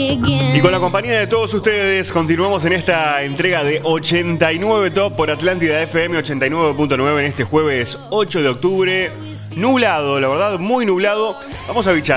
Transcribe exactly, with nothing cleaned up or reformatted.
Y con la compañía de todos ustedes continuamos en esta entrega de ochenta y nueve Top por Atlántida F M ochenta y nueve punto nueve en este jueves ocho de octubre. Nublado, la verdad, muy nublado. Vamos a bichar.